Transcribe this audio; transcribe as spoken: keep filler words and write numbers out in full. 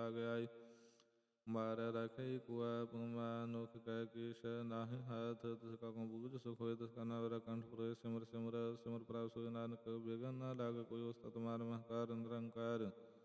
ਲਾਗ ਆਈ। ਮਾਰ ਰਖਈ ਕੁਆ ਮਨੁਖ ਕੈ ਕੀਸ਼ ਨਾਹਿ ਹਾਥ। ਤਿਸ ਕਾ ਕਉ ਬੂਝ ਸੁਖ ਹੋਏ ਤਿਸ ਕਾ ਨਾਮ ਕੰਠ ਪੁਰੋਏ। ਸਿਮਰ ਸਿਮਰ ਸਿਮਰ ਪ੍ਰਭ ਸੋਇ ਨਾਨਕ ਬਿਘਨ ਨਾ ਲਾਗ ਕੋਈ। ਉਸਤਤ ਮਾਰ ਮਹਕਾਰ ਨਿਰੰਕਾਰ